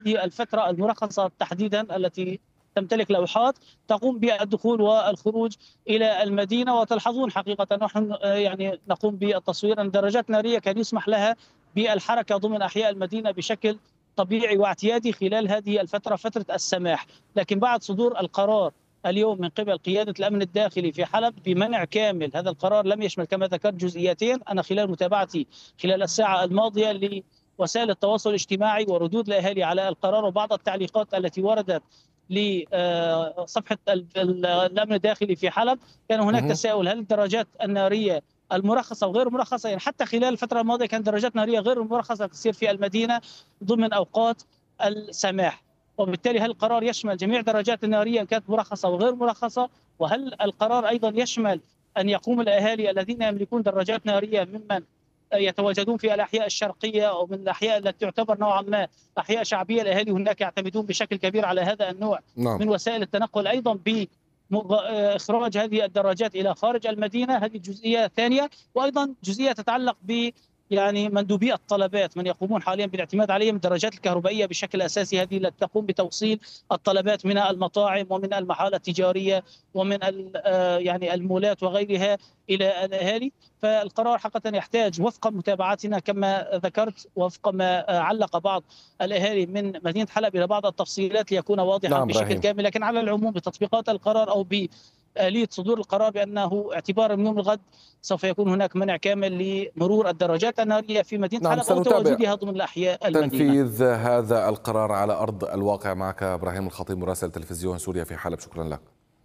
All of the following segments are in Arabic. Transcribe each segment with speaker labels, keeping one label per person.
Speaker 1: هذه الفترة المرخصة تحديدا التي تمتلك لوحات تقوم بالدخول والخروج إلى المدينة. وتلحظون حقيقة نحن يعني نقوم بالتصوير أن درجات نارية كان يسمح لها بالحركة ضمن أحياء المدينة بشكل طبيعي واعتيادي خلال هذه الفترة، فترة السماح. لكن بعد صدور القرار اليوم من قبل قيادة الأمن الداخلي في حلب بمنع كامل، هذا القرار لم يشمل كما ذكرت جزئيتين. أنا خلال متابعتي خلال الساعة الماضية لوسائل التواصل الاجتماعي وردود الأهالي على القرار وبعض التعليقات التي وردت لصفحة الأمن الداخلي في حلب، كان هناك تساؤل هل الدراجات النارية المرخصة وغير مرخصة، يعني حتى خلال الفترة الماضية كانت درجات نارية غير مرخصة تسير في المدينة ضمن أوقات السماح. وبالتالي هل القرار يشمل جميع درجات النارية كانت مرخصة وغير مرخصة؟ وهل القرار أيضا يشمل أن يقوم الأهالي الذين يملكون دراجات نارية ممن يتواجدون في الأحياء الشرقية أو من الأحياء التي تعتبر نوعا ما أحياء شعبية، الأهالي هناك يعتمدون بشكل كبير على هذا النوع
Speaker 2: نعم.
Speaker 1: من وسائل التنقل، أيضا بإخراج هذه الدراجات إلى خارج المدينة. هذه جزئية ثانية. وأيضا جزئية تتعلق ب يعني مندوبي الطلبات من يقومون حاليا بالاعتماد عليهم الدراجات الكهربائيه بشكل اساسي، هذه التي تقوم بتوصيل الطلبات من المطاعم ومن المحال التجاريه ومن يعني المولات وغيرها الى الاهالي. فالقرار حقيقه يحتاج وفق متابعتنا كما ذكرت، وفق ما علق بعض الاهالي من مدينه حلب الى بعض التفصيلات ليكون واضحا
Speaker 2: نعم
Speaker 1: بشكل
Speaker 2: إبراهيم.
Speaker 1: كامل. لكن على العموم بتطبيقات القرار او بآلية صدور القرار بأنه اعتبارا من يوم الغد سوف يكون هناك منع كامل لمرور الدراجات النارية في مدينة
Speaker 2: نعم،
Speaker 1: حلب أو
Speaker 2: سنتابع
Speaker 1: تواجدها ضمن الأحياء المدينة.
Speaker 2: تنفيذ هذا القرار على أرض الواقع. معك إبراهيم الخطيب مراسل تلفزيون سوريا في حلب، شكرا لك.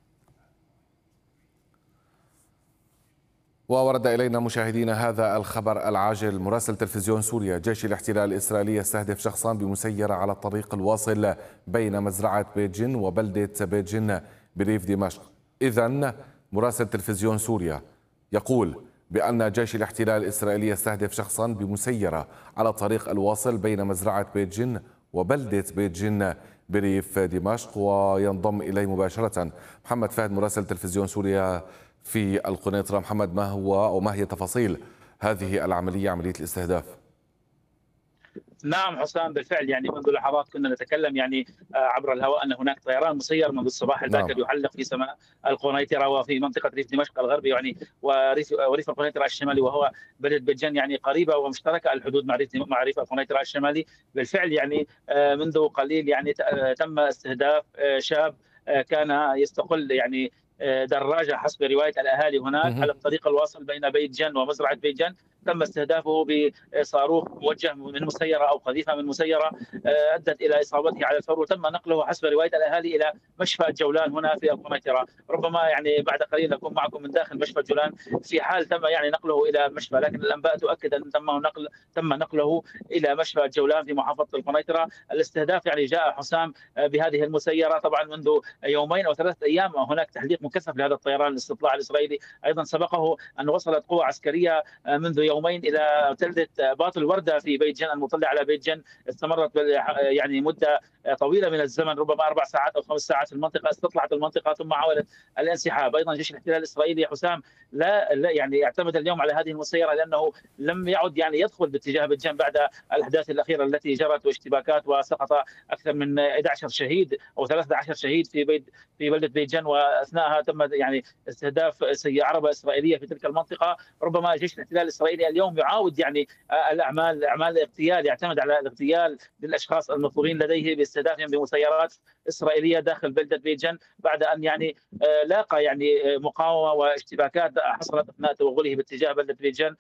Speaker 2: وورد إلينا مشاهدينا هذا الخبر العاجل. مراسل تلفزيون سوريا: جيش الاحتلال الإسرائيلي يستهدف شخصا بمسيرة على الطريق الواصل بين مزرعة بيت جن وبلدة بيت جن بريف دمشق. إذن مراسل تلفزيون سوريا يقول بأن جيش الاحتلال الإسرائيلي يستهدف شخصا بمسيرة على الطريق الواصل بين مزرعة بيت جن وبلدة بيت جن بريف دمشق. وينضم إلي مباشرة محمد فهد مراسل تلفزيون سوريا في القنيطرة. محمد، ما هو أو ما هي تفاصيل هذه العملية، عملية الاستهداف؟
Speaker 3: نعم حسام، بالفعل يعني منذ لحظات كنا نتكلم يعني عبر الهواء أن هناك طيران مسير منذ الصباح الباكر يحلق في سماء القنيطرة وفي منطقة ريف دمشق الغربي يعني وريف القنيطرة الشمالي، وهو بلد بيت جن يعني قريبة ومشتركة الحدود مع ريف القنيطرة الشمالي. بالفعل يعني منذ قليل يعني تم استهداف شاب كان يستقل يعني دراجة حسب رواية الأهالي هناك على الطريق الواصل بين بيت جن ومزرعة بيت جن. تم استهدافه بصاروخ موجه من مسيرة أو قذيفة من مسيرة أدت إلى إصابته على الفور، وتم نقله حسب رواية الأهالي إلى مشفى الجولان هنا في القنيطرة. ربما يعني بعد قليل نكون معكم من داخل مشفى الجولان في حال تم يعني نقله إلى مشفى، لكن الأنباء تؤكد أن تم نقله إلى مشفى الجولان في محافظة القنيطرة. الاستهداف يعني جاء حسام بهذه المسيرة طبعا منذ يومين أو 3 أيام. هناك تحليق مكثف لهذا الطيران الاستطلاع الإسرائيلي. أيضا سبقه أن وصلت قوة عسكرية منذ يومين إلى تلدة باط الوردة في بيت جن المطلة على بيت جن، استمرت يعني مدة طويلة من الزمن ربما 4 ساعات أو 5 ساعات في المنطقة، استطلعت المنطقة ثم عاودت الانسحاب. أيضا جيش الاحتلال الإسرائيلي حسام لا يعني اعتمد اليوم على هذه المسيرة لأنه لم يعد يعني يدخل باتجاه بيت جن بعد الأحداث الأخيرة التي جرت واشتباكات وسقط أكثر من 11 شهيد أو 13 شهيد في بلدة بيت جن، وأثناءها تم يعني استهداف عربة إسرائيلية في تلك المنطقة. ربما جيش الاحتلال الإسرائيلي اليوم يعاود يعني اعمال الاغتيال، يعتمد على الاغتيال للاشخاص المذكورين لديه باستهدافهم بمسيرات اسرائيليه داخل بلده بيت جن بعد ان يعني لاقى يعني مقاومه واشتباكات حصلت اثناء توغله باتجاه بلده بيت جن.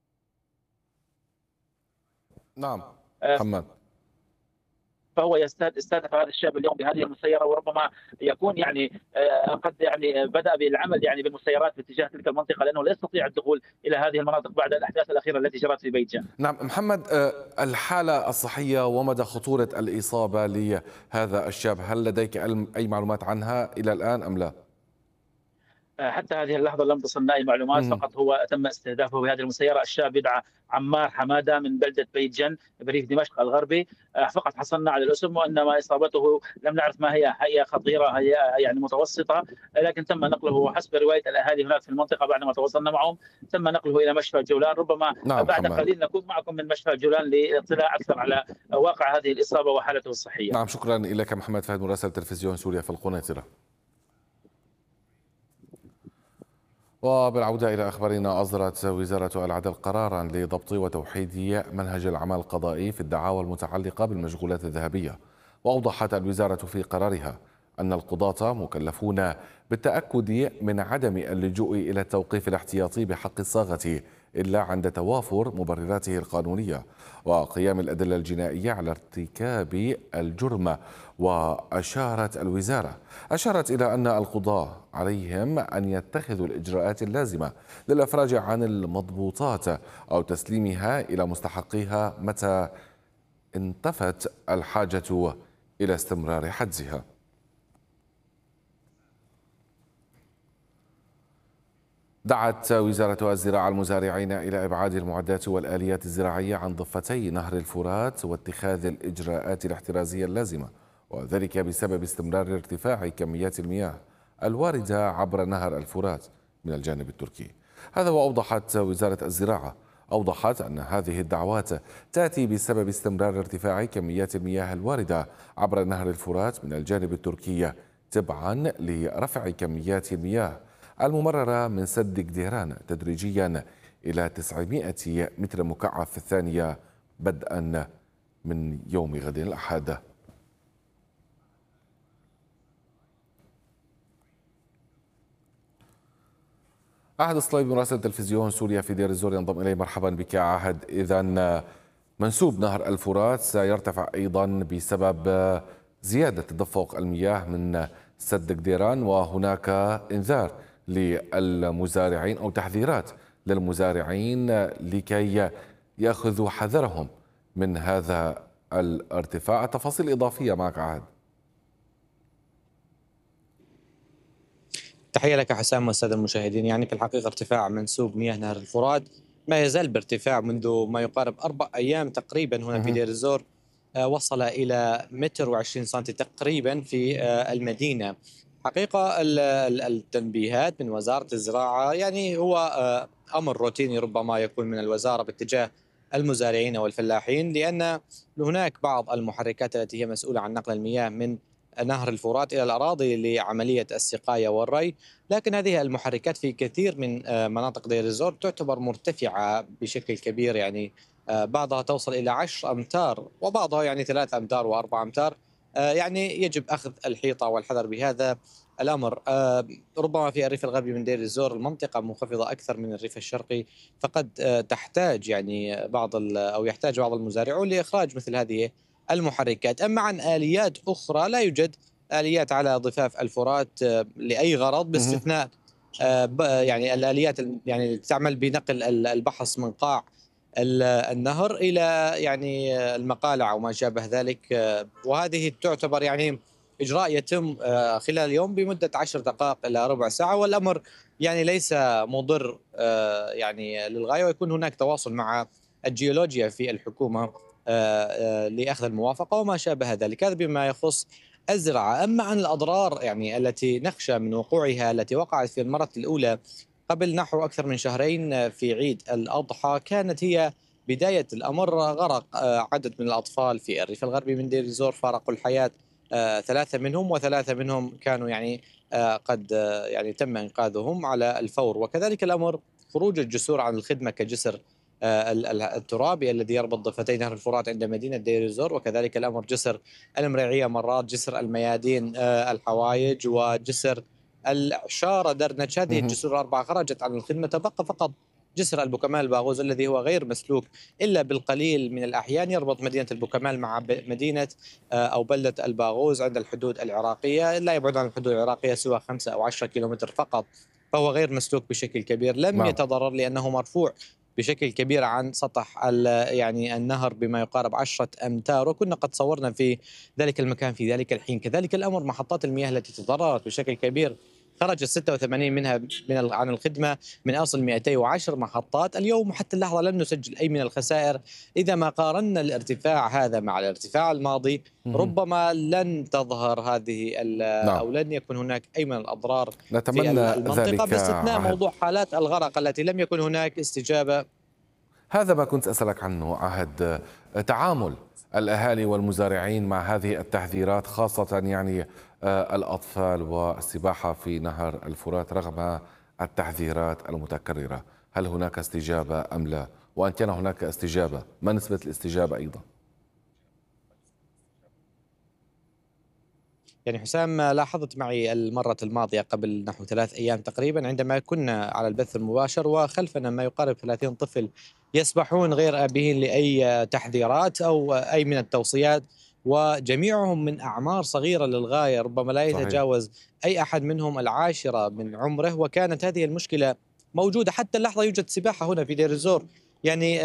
Speaker 2: نعم محمد.
Speaker 3: فهو استهدف هذا الشاب اليوم بهذه المسيره، وربما يكون يعني قد يعني بدا بالعمل يعني بالمسيرات باتجاه تلك المنطقه لانه لا يستطيع الدخول الى هذه المناطق بعد الاحداث الاخيره التي جرت في بيت جن.
Speaker 2: نعم محمد، الحاله الصحيه ومدى خطوره الاصابه لهذا الشاب، هل لديك اي معلومات عنها الى الان ام لا؟
Speaker 3: حتى هذه اللحظة لم تصلنا أي معلومات،
Speaker 2: مهم.
Speaker 3: فقط هو تم استهدافه بهذه المسيرة. الشاب يدعى عمار حمادة من بلدة بيت جن بريف دمشق الغربي. فقط حصلنا على الاسم، وإنما إصابته لم نعرف ما هي خطيرة، هي يعني متوسطة، لكن تم نقله حسب رواية الأهالي هناك في المنطقة بعدما تواصلنا معهم، تم نقله إلى مشفى جولان. ربما
Speaker 2: نعم
Speaker 3: بعد
Speaker 2: حماد.
Speaker 3: قليل نكون معكم من مشفى جولان لاطلاع أكثر على واقع هذه الإصابة وحالته الصحية.
Speaker 2: نعم شكرا لك محمد فهد مراسل تلفزيون سوريا في القنيطرة. وبالعودة إلى أخبارنا، أصدرت وزارة العدل قرارا لضبط وتوحيد منهج العمل القضائي في الدعاوى المتعلقة بالمشغولات الذهبية. وأوضحت الوزارة في قرارها أن القضاة مكلفون بالتأكد من عدم اللجوء إلى التوقيف الاحتياطي بحق الصاغة إلا عند توافر مبرراته القانونية وقيام الأدلة الجنائية على ارتكاب الجرم. وأشارت الوزارة إلى أن القضاة عليهم أن يتخذوا الإجراءات اللازمة للإفراج عن المضبوطات أو تسليمها إلى مستحقيها متى انتفت الحاجة إلى استمرار حجزها. دعت وزارة الزراعة المزارعين إلى إبعاد المعدات والآليات الزراعية عن ضفتي نهر الفرات واتخاذ الإجراءات الاحترازية اللازمة، وذلك بسبب استمرار ارتفاع كميات المياه الواردة عبر نهر الفرات من الجانب التركي. هذا وأوضحت وزارة الزراعة أن هذه الدعوات تأتي بسبب استمرار ارتفاع كميات المياه الواردة عبر نهر الفرات من الجانب التركي تبعا لرفع كميات المياه الممررة من سد قديران تدريجيا إلى 900 متر مكعب في الثانية بدءا من يوم غد الأحد. عهد الصليبي مراسل تلفزيون سوريا في دير الزور ينضم إلي. مرحبا بك عهد. إذن منسوب نهر الفرات سيرتفع أيضا بسبب زيادة تدفق المياه من سد قديران، وهناك إنذار للمزارعين أو تحذيرات للمزارعين لكي يأخذوا حذرهم من هذا الارتفاع. تفاصيل إضافية معك عهد.
Speaker 4: تحية لك حسام والسادة المشاهدين. يعني في الحقيقة ارتفاع منسوب مياه نهر الفرات ما يزال بارتفاع منذ ما يقارب 4 أيام تقريبا هنا في دير الزور، وصل إلى 1.20 متر تقريبا في المدينة. حقيقة التنبيهات من وزارة الزراعة يعني هو أمر روتيني ربما يكون من الوزارة باتجاه المزارعين والفلاحين، لأن هناك بعض المحركات التي هي مسؤولة عن نقل المياه من نهر الفرات إلى الأراضي لعملية السقاية والري، لكن هذه المحركات في كثير من مناطق دير الزور تعتبر مرتفعة بشكل كبير، يعني بعضها توصل إلى 10 أمتار وبعضها يعني 3 أمتار و4 أمتار. يعني يجب أخذ الحيطة والحذر بهذا الأمر. ربما في الريف الغربي من دير الزور المنطقة منخفضة أكثر من الريف الشرقي، فقد تحتاج يعني أو يحتاج بعض المزارعون لإخراج مثل هذه المحركات. أما عن آليات أخرى لا يوجد آليات على ضفاف الفرات لأي غرض باستثناء يعني الآليات يعني تعمل بنقل البحص من قاع النهر إلى يعني المقالع وما شابه ذلك، وهذه تعتبر يعني إجراء يتم خلال اليوم بمدة 10 دقائق إلى ربع ساعة، والأمر يعني ليس مضر يعني للغاية، ويكون هناك تواصل مع الجيولوجيا في الحكومة لأخذ الموافقة وما شابه ذلك. هذا بما يخص الزراعة. أما عن الأضرار يعني التي نخشى من وقوعها التي وقعت في المرة الأولى قبل نحو أكثر من شهرين في عيد الأضحى، كانت هي بداية الأمر. غرق عدد من الأطفال في الريف الغربي من دير الزور، فارقوا الحياة 3 منهم، و3 منهم كانوا يعني قد يعني تم إنقاذهم على الفور. وكذلك الأمر خروج الجسور عن الخدمة كجسر الترابي الذي يربط ضفتي نهر الفرات عند مدينة دير الزور، وكذلك الأمر جسر المريعية مرات، جسر الميادين الحوايج، وجسر العشارة درنج. هذه الجسور الأربعة خرجت عن الخدمة، تبقى فقط جسر البوكمال الباغوز الذي هو غير مسلوك إلا بالقليل من الأحيان، يربط مدينة البوكمال مع مدينة أو بلدة الباغوز عند الحدود العراقية، لا يبعد عن الحدود العراقية سوى 5 أو 10 كيلومتر فقط، فهو غير مسلوك بشكل كبير. لم يتضرر لأنه مرفوع بشكل كبير عن سطح يعني النهر بما يقارب 10 أمتار، وكنا قد صورنا في ذلك المكان في ذلك الحين. كذلك الأمر محطات المياه التي تضررت بشكل كبير خرجت 86 منها عن الخدمة من أصل 210 محطات. اليوم حتى اللحظة لم نسجل أي من الخسائر. إذا ما قارنا الارتفاع هذا مع الارتفاع الماضي ربما لن تظهر هذه أو لن يكن هناك أي من الأضرار في المنطقة باستثناء موضوع حالات الغرق التي لم يكن هناك استجابة.
Speaker 2: هذا ما كنت أسألك عنه عهد، تعامل الأهالي والمزارعين مع هذه التحذيرات، خاصة يعني الأطفال والسباحة في نهر الفرات رغم التحذيرات المتكررة. هل هناك استجابة أم لا؟ وأن كان هناك استجابة، ما نسبة الاستجابة أيضا؟
Speaker 4: يعني حسام، لاحظت معي المرة الماضية قبل نحو 3 أيام تقريبا عندما كنا على البث المباشر وخلفنا ما يقارب 30 طفل يسبحون غير آبهين لأي تحذيرات أو أي من التوصيات، وجميعهم من أعمار صغيرة للغاية، ربما لا يتجاوز أي أحد منهم 10 من عمره. وكانت هذه المشكلة موجودة حتى اللحظة. يوجد سباحة هنا في دير الزور يعني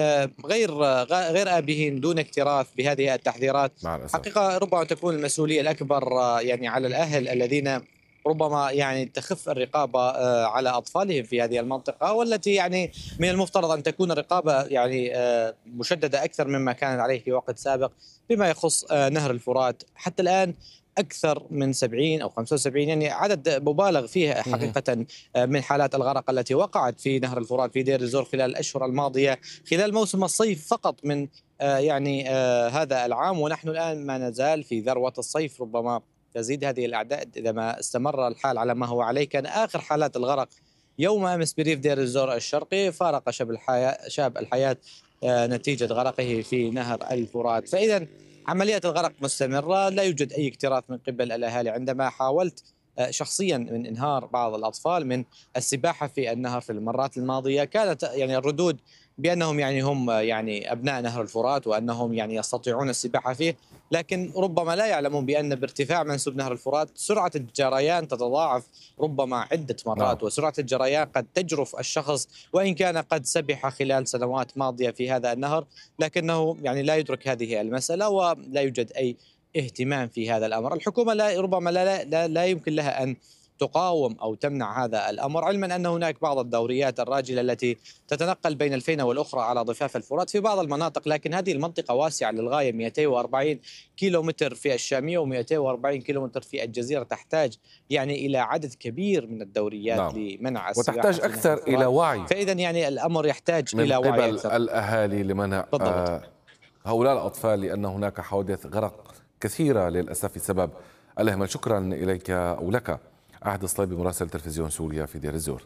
Speaker 4: غير آبهين دون اكتراث بهذه التحذيرات. حقيقة ربما تكون المسؤولية الأكبر يعني على الأهل الذين ربما يعني تخف الرقابة على أطفالهم في هذه المنطقة، والتي يعني من المفترض أن تكون الرقابة يعني مشددة أكثر مما كانت عليه في وقت سابق بما يخص نهر الفرات. حتى الآن أكثر من 70 أو 75 يعني عدد مبالغ فيه حقيقة من حالات الغرق التي وقعت في نهر الفرات في دير الزور خلال الأشهر الماضية خلال موسم الصيف فقط من يعني هذا العام. ونحن الآن ما نزال في ذروة الصيف، ربما تزيد هذه الأعداد إذا ما استمر الحال على ما هو عليه. كان آخر حالات الغرق يوم أمس بريف دير الزور الشرقي، فارق شاب الحياة نتيجة غرقه في نهر الفرات. فإذا عملية الغرق مستمرة، لا يوجد أي اكتراث من قبل الأهالي. عندما حاولت شخصيا من إنهار بعض الأطفال من السباحة في النهر في المرات الماضية، كانت يعني الردود بأنهم يعني هم يعني أبناء نهر الفرات وأنهم يعني يستطيعون السباحة فيه، لكن ربما لا يعلمون بأن بارتفاع منسوب نهر الفرات سرعة الجريان تتضاعف ربما عدة مرات، وسرعة الجريان قد تجرف الشخص وإن كان قد سبح خلال سنوات ماضية في هذا النهر، لكنه يعني لا يدرك هذه المسألة ولا يوجد أي اهتمام في هذا الأمر. الحكومة ربما لا يمكن لها أن تقاوم أو تمنع هذا الأمر، علما أن هناك بعض الدوريات الراجلة التي تتنقل بين الفينة والأخرى على ضفاف الفرات في بعض المناطق، لكن هذه المنطقة واسعة للغاية، 240 كيلومتر في الشامية و240 كيلومتر في الجزيرة، تحتاج يعني إلى عدد كبير من الدوريات لمنع السباحة،
Speaker 2: وتحتاج أكثر إلى وعي.
Speaker 4: فإذا يعني الأمر يحتاج إلى وعي
Speaker 2: من قبل الأهالي لمنع هؤلاء الأطفال، لأن هناك حوادث غرق كثيرة للأسف بسبب الإهمال. شكرا إليك أو لك عهد الصليبي مراسل تلفزيون سوريا في دير الزور.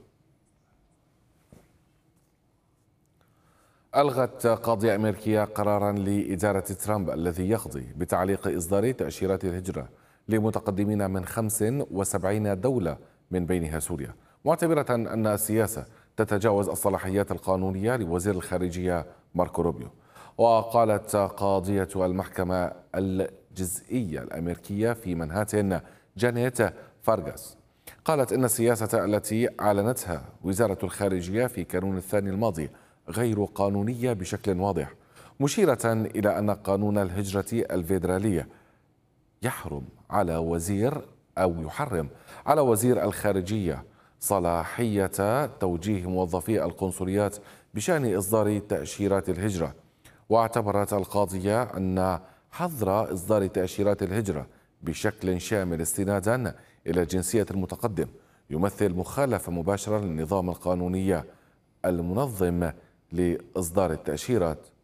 Speaker 2: ألغت قاضية أمريكية قرارا لإدارة ترامب الذي يقضي بتعليق إصدار تأشيرات الهجرة لمتقدمين من 75 دولة من بينها سوريا، معتبرة أن السياسة تتجاوز الصلاحيات القانونية لوزير الخارجية ماركو روبيو. وقالت قاضية المحكمة الجزئية الأمريكية في منهاتن جانيت فارغاس، قالت إن السياسة التي أعلنتها وزارة الخارجية في كانون الثاني الماضي غير قانونية بشكل واضح، مشيرة إلى أن قانون الهجرة الفيدرالية يحرم على وزير الخارجية صلاحية توجيه موظفي القنصليات بشأن إصدار تأشيرات الهجرة. واعتبرت القاضية أن حظر إصدار تأشيرات الهجرة بشكل شامل استنادا إلى جنسية المتقدم يمثل مخالفة مباشرة للنظام القانوني المنظم لإصدار التأشيرات.